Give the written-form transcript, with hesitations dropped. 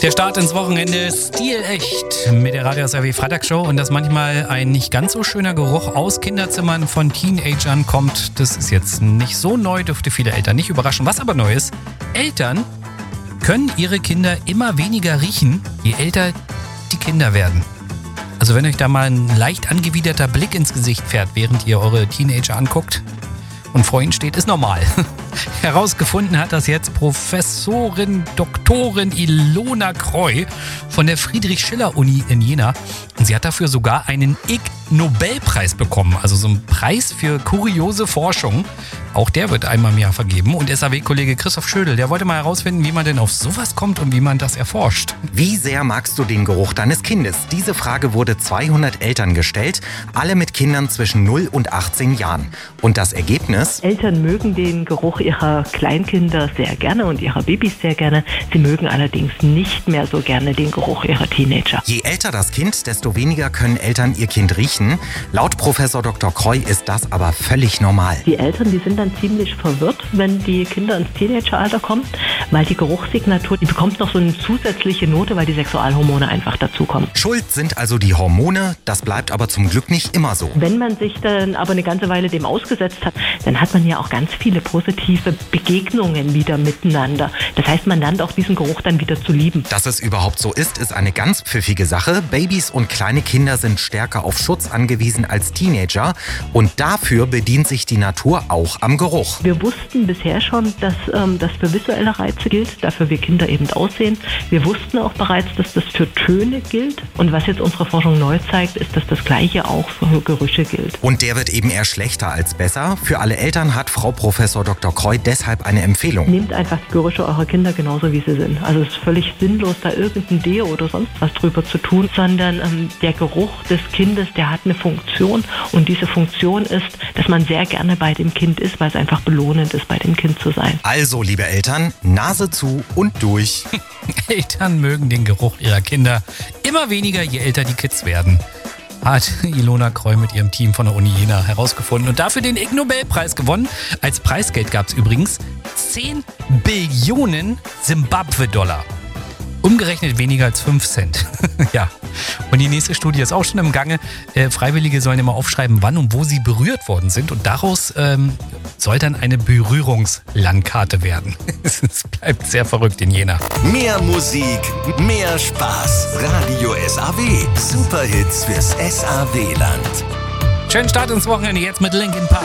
Der Start ins Wochenende stilecht mit der Radio SAW Freitagshow und dass manchmal ein nicht ganz so schöner Geruch aus Kinderzimmern von Teenagern kommt, das ist jetzt nicht so neu, dürfte viele Eltern nicht überraschen. Was aber neu ist, Eltern können ihre Kinder immer weniger riechen, je älter die Kinder werden. Also wenn euch da mal ein leicht angewiderter Blick ins Gesicht fährt, während ihr eure Teenager anguckt und vor ihnen steht, ist normal. Herausgefunden hat das jetzt Professorin Doktorin Ilona Kreu von der Friedrich-Schiller-Uni in Jena. Und sie hat dafür sogar einen Ig-Nobelpreis bekommen, also so einen Preis für kuriose Forschung. Auch der wird einmal im Jahr vergeben. Und SAW-Kollege Christoph Schödel, der wollte mal herausfinden, wie man denn auf sowas kommt und wie man das erforscht. Wie sehr magst du den Geruch deines Kindes? Diese Frage wurde 200 Eltern gestellt, alle mit Kindern zwischen 0 und 18 Jahren. Und das Ergebnis? Eltern mögen den Geruch ihrer Kleinkinder sehr gerne und ihrer Babys sehr gerne. Sie mögen allerdings nicht mehr so gerne den Geruch ihrer Teenager. Je älter das Kind, desto weniger können Eltern ihr Kind riechen. Laut Professor Dr. Kreu ist das aber völlig normal. Die Eltern, die sind dann ziemlich verwirrt, wenn die Kinder ins Teenageralter kommen, weil die Geruchssignatur, die bekommt noch so eine zusätzliche Note, weil die Sexualhormone einfach dazukommen. Schuld sind also die Hormone, das bleibt aber zum Glück nicht immer so. Wenn man sich dann aber eine ganze Weile dem ausgesetzt hat, dann hat man ja auch ganz viele positive Begegnungen wieder miteinander. Das heißt, man lernt auch diesen Geruch dann wieder zu lieben. Dass es überhaupt so ist eine ganz pfiffige Sache. Babys und kleine Kinder sind stärker auf Schutz angewiesen als Teenager und dafür bedient sich die Natur auch am Geruch. Wir wussten bisher schon, dass das für visuelle Reize gilt, dafür wir Kinder eben aussehen. Wir wussten auch bereits, dass das für Töne gilt. Und was jetzt unsere Forschung neu zeigt, ist, dass das Gleiche auch für Gerüche gilt. Und der wird eben eher schlechter als besser. Für alle Eltern hat Frau Professor Dr. Kreu deshalb eine Empfehlung. Nehmt einfach die Gerüche eurer Kinder genauso, wie sie sind. Also es ist völlig sinnlos, da irgendein Deo oder sonst was drüber zu tun, sondern der Geruch des Kindes, der hat eine Funktion. Und diese Funktion ist, dass man sehr gerne bei dem Kind ist, weil es einfach belohnend ist, bei dem Kind zu sein. Also, liebe Eltern, Nase zu und durch. Eltern mögen den Geruch ihrer Kinder immer weniger, je älter die Kids werden. Hat Ilona Kreu mit ihrem Team von der Uni Jena herausgefunden und dafür den Ig-Nobelpreis gewonnen. Als Preisgeld gab es übrigens 10 Billionen Simbabwe-Dollar. Umgerechnet weniger als 5 Cent. Ja. Und die nächste Studie ist auch schon im Gange. Freiwillige sollen immer aufschreiben, wann und wo sie berührt worden sind. Und daraus soll dann eine Berührungslandkarte werden. Es bleibt sehr verrückt in Jena. Mehr Musik, mehr Spaß. Radio SAW. Superhits fürs SAW-Land. Schönen Start ins Wochenende jetzt mit Linkin Park.